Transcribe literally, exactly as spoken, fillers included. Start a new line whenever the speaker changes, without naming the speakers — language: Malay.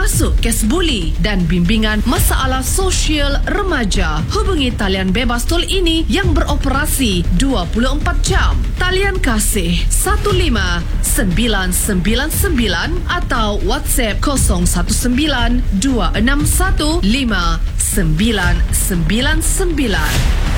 termasuk kes buli dan bimbingan masalah sosial remaja. Hubungi talian bebas tol ini yang beroperasi dua puluh empat jam. Talian kasih satu lima sembilan sembilan sembilan atau WhatsApp kosong satu sembilan dua enam satu lima sembilan sembilan sembilan.